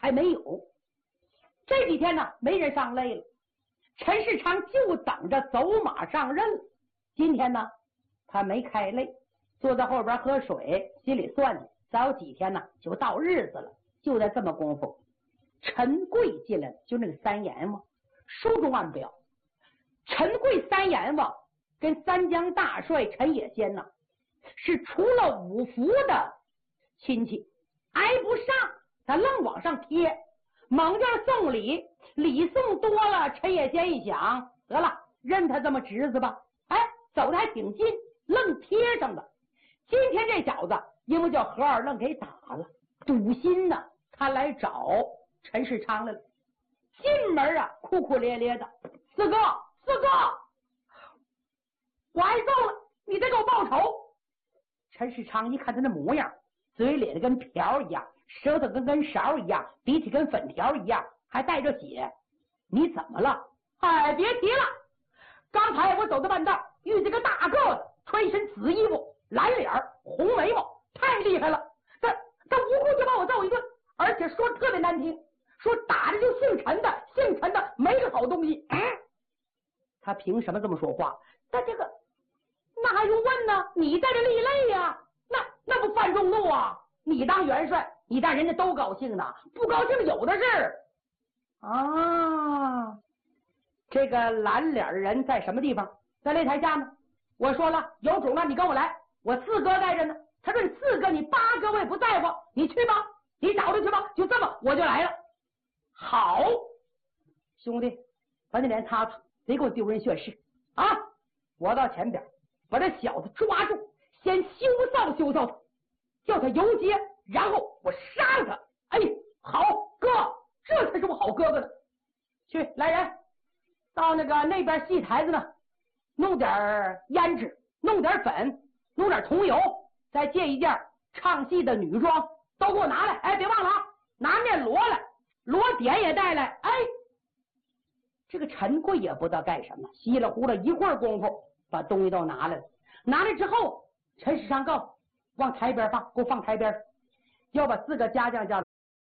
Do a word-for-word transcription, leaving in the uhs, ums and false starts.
还没有。这几天呢，没人上擂了，陈世昌就等着走马上任了。今天呢，他没开擂，坐在后边喝水，心里算计，早有几天呢就到日子了。就在这么功夫，陈贵进来了，就那个三阎王。书中暗表，陈贵三阎王跟三江大帅陈野先呢，是除了五福的亲戚，挨不上，他愣往上贴。猛劲送礼，礼送多了，陈野先一想，得了，认他这么侄子吧。哎，走的还挺近，愣贴上了。今天这小子因为叫何二愣给打了，赌心呢，他来找陈世昌来了。进门啊，哭哭咧咧的，四哥，四哥，我挨揍了，你得给我报仇。陈世昌一看他那模样，嘴咧的跟瓢一样，舌头跟根勺一样，鼻涕跟粉条一样，还带着血。你怎么了？哎，别提了，刚才我走到半道，遇见个大个子，穿一身紫衣服，蓝脸红眉毛，太厉害了。他他无故就把我揍一顿，而且说特别难听，说打的就姓陈的，姓陈的没个好东西。嗯，他凭什么这么说话？他这个那还用问呢？你在这立擂呀，那那不犯众怒啊？你当元帅，你当人家都高兴呢，不高兴有的是啊。这个蓝脸的人在什么地方？在擂台下呢。我说了，有种了，你跟我来，我四哥在这呢。他说你四哥，你八哥我也不在乎，你去吧，你找他去吧。就这么我就来了。好，兄弟，把你脸擦擦，别给我丢人现世啊！我到前边把这小子抓住，先羞臊羞臊他，叫他游街，然后我杀了他。哎，好哥，这才是我好哥哥呢。去，来人，到那个那边戏台子呢，弄点胭脂，弄点粉，弄点桐油，再借一件唱戏的女装，都给我拿来。哎，别忘了啊，拿面锣来，锣点也带来。哎，这个陈贵也不知道干什么，稀里糊涂一会儿功夫把东西都拿来了。拿来之后，陈世昌告诉往台边放，给我放台边，要把四个家将叫